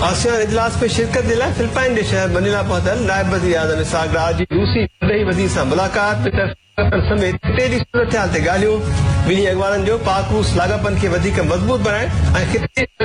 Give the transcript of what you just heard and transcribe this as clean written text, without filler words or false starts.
ASEAN इजलास में शिरकत जे लाइ फिलिपाइन जे शहर मनीला पहुतल नायब वज़ीर आज़म इसहाक़ डार जी रूसी वॾे वज़ीर सां मुलाक़ात समेत टे ॾींहं सूरत हाल ते ॻाल्हियूं। ॿिन्ही अॻवाननि जो पाक रूस लाॻापनि खे वधीक मज़बूत बनाइण ऐं